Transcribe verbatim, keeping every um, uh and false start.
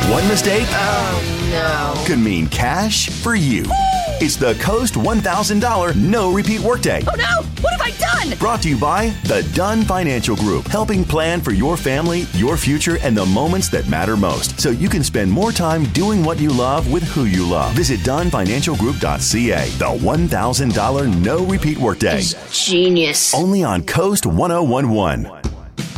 One mistake Oh, no. could mean cash for you. It's the Coast one thousand dollars No Repeat Workday. Oh, no. What have I done? Brought to you by the Dunn Financial Group, helping plan for your family, your future, and the moments that matter most, so you can spend more time doing what you love with who you love. Visit Dunn Financial Group dot C A. The one thousand dollars No Repeat Workday. Genius. Only on Coast one oh one one.